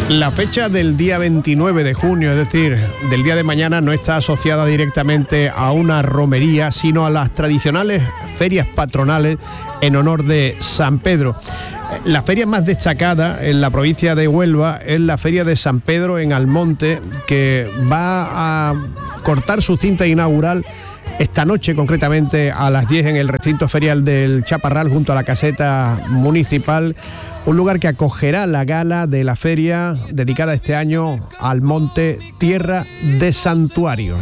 La fecha del día 29 de junio, es decir, del día de mañana, no está asociada directamente a una romería, sino a las tradicionales ferias patronales en honor de San Pedro. La feria más destacada en la provincia de Huelva es la Feria de San Pedro en Almonte, que va a cortar su cinta inaugural esta noche, concretamente a las 10 en el recinto ferial del Chaparral, junto a la caseta municipal, un lugar que acogerá la gala de la feria dedicada este año al monte, tierra de santuarios.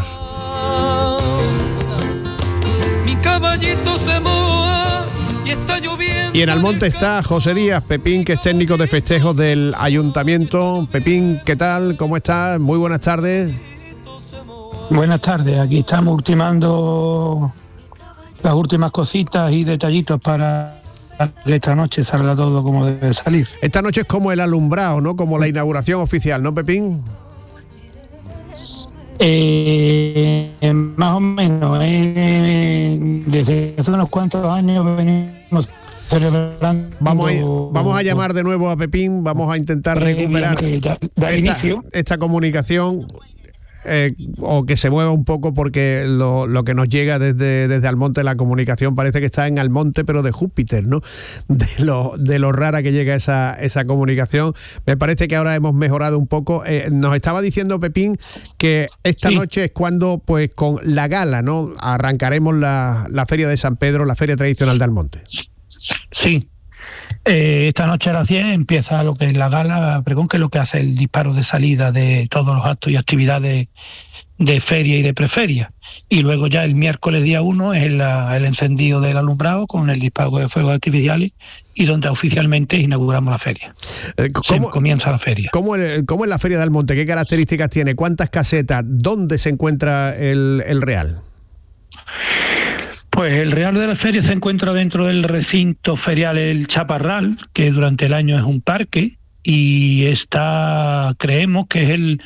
Mi caballito se moja y está lloviendo. Y en Almonte está José Díaz Pepín, que es técnico de festejos del ayuntamiento. Pepín, ¿qué tal? ¿Cómo estás? Muy buenas tardes. Buenas tardes, aquí estamos ultimando las últimas cositas y detallitos para que esta noche salga todo como debe salir. Esta noche es como el alumbrado, ¿no? Como la inauguración oficial, ¿no, Pepín? Más o menos, desde hace unos cuantos años venimos celebrando. Vamos a llamar de nuevo a Pepín, vamos a intentar recuperar esta comunicación. O que se mueva un poco, porque lo que nos llega desde Almonte, la comunicación parece que está en Almonte, pero de Júpiter, ¿no? De lo rara que llega esa comunicación. Me parece que ahora hemos mejorado un poco. Nos estaba diciendo Pepín que esta noche es cuando, pues, con la gala, ¿no? Arrancaremos la Feria de San Pedro, la feria tradicional de Almonte. Sí. Esta noche a las 10 empieza lo que es la gala pregón, que es lo que hace el disparo de salida de todos los actos y actividades de feria y de preferia. Y luego ya el miércoles día 1 es el encendido del alumbrado con el disparo de fuegos artificiales, y donde oficialmente inauguramos la feria. Comienza la feria. ¿Cómo es la Feria de Almonte? ¿Qué características tiene? ¿Cuántas casetas? ¿Dónde se encuentra el Real? Pues el Real de la Feria se encuentra dentro del recinto ferial El Chaparral, que durante el año es un parque, y creemos que es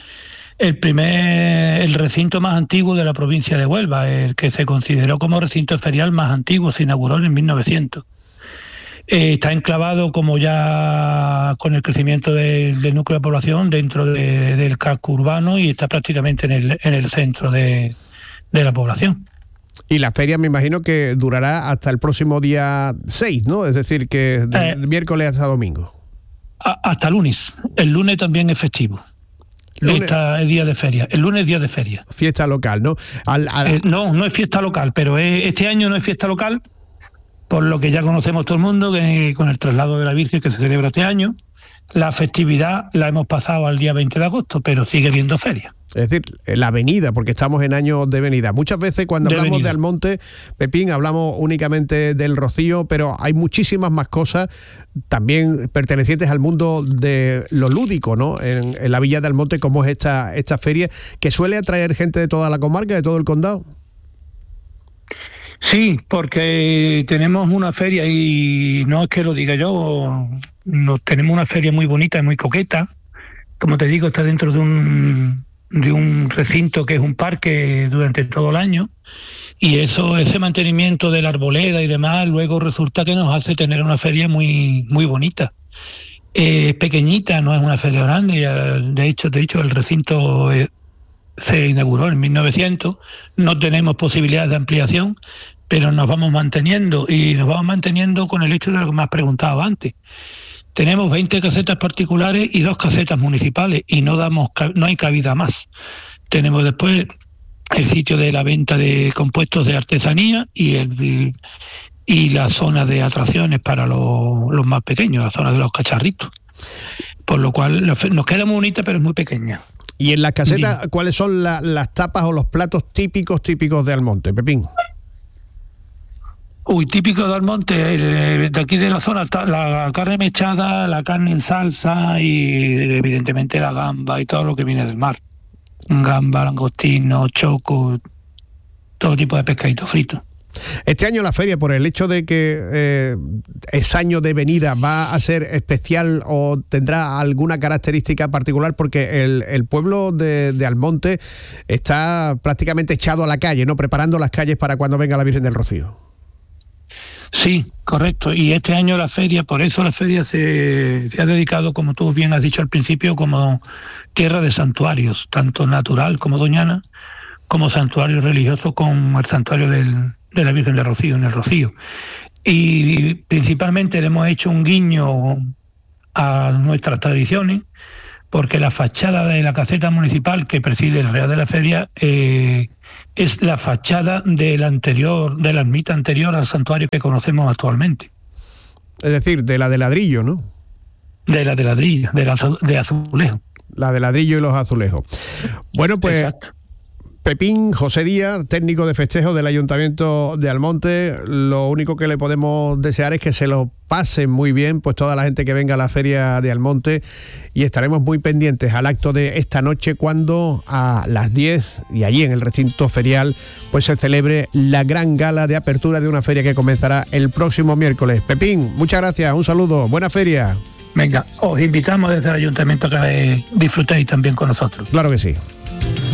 el recinto más antiguo de la provincia de Huelva, el que se consideró como recinto ferial más antiguo, se inauguró en 1900. Está enclavado, como ya con el crecimiento del núcleo de población, dentro del casco urbano, y está prácticamente en el centro de la población. Y la feria me imagino que durará hasta el próximo día 6, ¿no? Es decir, que de miércoles hasta domingo. Hasta lunes. El lunes también es festivo. Es día de feria. El lunes es día de feria. Fiesta local, ¿no? No es fiesta local, pero este año no es fiesta local, por lo que ya conocemos todo el mundo, que con el traslado de la Virgen que se celebra este año. La festividad la hemos pasado al día 20 de agosto, pero sigue habiendo feria. Es decir, la avenida, porque estamos en año de venida. Muchas veces cuando hablamos de Almonte, Pepín, hablamos únicamente del Rocío, pero hay muchísimas más cosas también pertenecientes al mundo de lo lúdico, ¿no? En la villa de Almonte, como es esta feria, que suele atraer gente de toda la comarca, de todo el condado. Sí, porque tenemos una feria, y no es que lo diga yo, tenemos una feria muy bonita y muy coqueta. Como te digo, está dentro de un recinto que es un parque durante todo el año, y ese mantenimiento de la arboleda y demás luego resulta que nos hace tener una feria muy, muy bonita. Es pequeñita, no es una feria grande. De hecho, el recinto se inauguró en 1900, no tenemos posibilidades de ampliación, pero nos vamos manteniendo, y nos vamos manteniendo con el hecho de lo que me has preguntado antes. Tenemos 20 casetas particulares y 2 casetas municipales, y no hay cabida más. Tenemos después el sitio de la venta de compuestos de artesanía y la zona de atracciones para los más pequeños, la zona de los cacharritos. Por lo cual nos queda muy bonita, pero es muy pequeña. Y en las casetas, ¿cuáles son las tapas o los platos típicos de Almonte, Pepín? Típico de Almonte, de aquí de la zona, la carne mechada, la carne en salsa y evidentemente la gamba y todo lo que viene del mar. Gamba, langostino, choco, todo tipo de pescadito frito. Este año la feria, por el hecho de que es año de venida, ¿va a ser especial o tendrá alguna característica particular? Porque el pueblo de Almonte está prácticamente echado a la calle, ¿no? Preparando las calles para cuando venga la Virgen del Rocío. Sí, correcto. Y este año la feria, por eso la feria se ha dedicado, como tú bien has dicho al principio, como tierra de santuarios, tanto natural como doñana, como santuario religioso con el santuario de la Virgen de Rocío, en el Rocío. Y principalmente le hemos hecho un guiño a nuestras tradiciones, porque la fachada de la caseta municipal que preside el Real de la Feria es la fachada de la ermita anterior al santuario que conocemos actualmente. Es decir, de la de ladrillo, ¿no? De la de ladrillo, de azulejo. La de ladrillo y los azulejos. Bueno, pues... Exacto. Pepín José Díaz, técnico de festejo del Ayuntamiento de Almonte, lo único que le podemos desear es que se lo pasen muy bien, pues toda la gente que venga a la Feria de Almonte, y estaremos muy pendientes al acto de esta noche cuando a las 10 y allí en el recinto ferial pues se celebre la gran gala de apertura de una feria que comenzará el próximo miércoles. Pepín, muchas gracias, un saludo, buena feria. Venga, os invitamos desde el Ayuntamiento a que disfrutéis también con nosotros. Claro que sí.